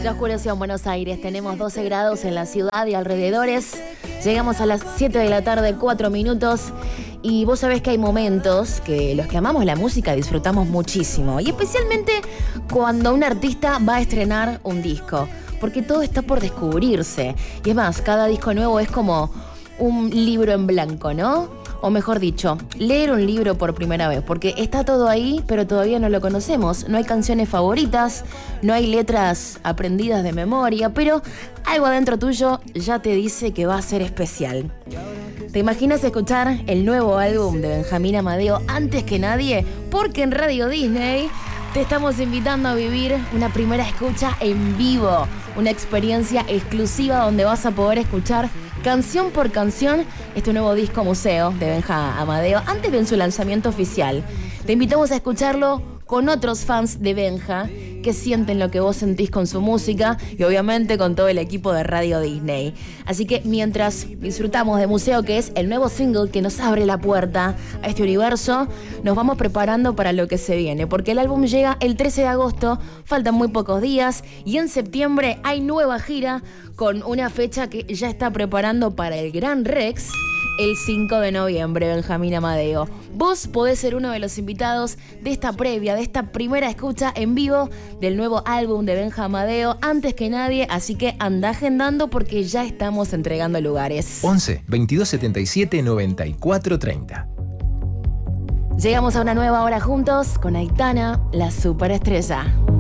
Ya oscureció en Buenos Aires, tenemos 12 grados en la ciudad y alrededores. Llegamos a las 7 de la tarde, 4 minutos. Y vos sabés que hay momentos que los que amamos la música disfrutamos muchísimo. Y especialmente cuando un artista va a estrenar un disco. Porque todo está por descubrirse. Y es más, cada disco nuevo es como un libro en blanco, ¿no? O mejor dicho, leer un libro por primera vez, porque está todo ahí, pero todavía no lo conocemos. No hay canciones favoritas, no hay letras aprendidas de memoria, pero algo adentro tuyo ya te dice que va a ser especial. ¿Te imaginas escuchar el nuevo álbum de Benjamín Amadeo antes que nadie? Porque en Radio Disney te estamos invitando a vivir una primera escucha en vivo, una experiencia exclusiva donde vas a poder escuchar canción por canción este nuevo disco museo de Benja Amadeo antes de su lanzamiento oficial. Te invitamos a escucharlo con otros fans de Benja que sienten lo que vos sentís con su música y obviamente con todo el equipo de Radio Disney. Así que mientras disfrutamos de Museo, que es el nuevo single que nos abre la puerta a este universo, nos vamos preparando para lo que se viene, porque el álbum llega el 13 de agosto, faltan muy pocos días y en septiembre hay nueva gira con una fecha que ya está preparando para el Gran Rex el 5 de noviembre, Benjamín Amadeo. Vos podés ser uno de los invitados de esta previa, de esta primera escucha en vivo del nuevo álbum de Benja Amadeo antes que nadie, así que anda agendando porque ya estamos entregando lugares. 11 22 77 94 30. Llegamos a una nueva hora juntos con Aitana, la superestrella.